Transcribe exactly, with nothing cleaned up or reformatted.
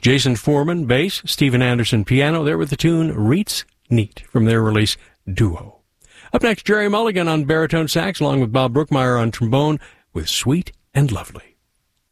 Jason Foreman, bass, Steven Anderson, piano. There with the tune Reets Neat from their release Duo. Up next, Jerry Mulligan on baritone sax, along with Bob Brookmeyer on trombone, with Sweet and Lovely.